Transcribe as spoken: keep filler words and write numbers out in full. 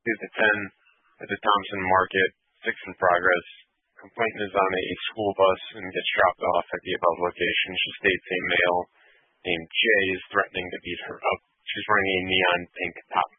Is the ten at the Thompson Market, six in progress. Complainant is on a school bus and gets dropped off at the above location. She states a male named Jay is threatening to beat her up. She's wearing a neon pink top